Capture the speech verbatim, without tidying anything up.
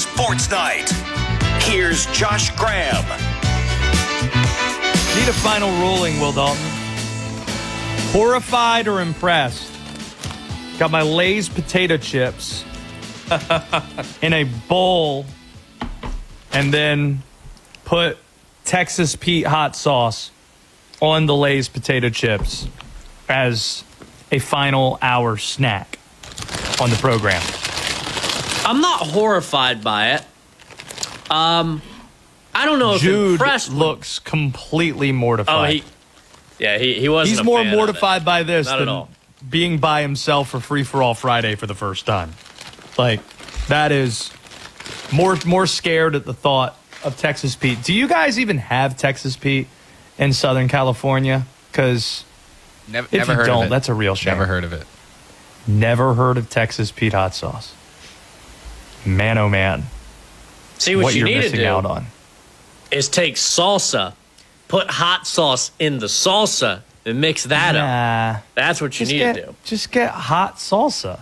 Sports Night. Here's Josh Graham. Need a final ruling, Will Dalton. Horrified or impressed? Got my Lay's potato chips in a bowl and then put Texas Pete hot sauce on the Lay's potato chips as a final hour snack on the program. I'm not horrified by it. Um, I don't know if Jude impressed looks completely mortified. Oh, he, yeah, he he wasn't. He's a more fan of mortified it. by this Not than at all. being by himself for Free for All Friday for the first time. Like, that is more more scared at the thought of Texas Pete. Do you guys even have Texas Pete in Southern California? Because Never, if never you heard don't, of it. that's a real shame. Never heard of it. Never heard of Texas Pete hot sauce. Man, oh man. See, what, what you you're need to missing do out on. is take salsa, put hot sauce in the salsa, and mix that Nah. up. That's what you Just need get, to do. Just get hot salsa.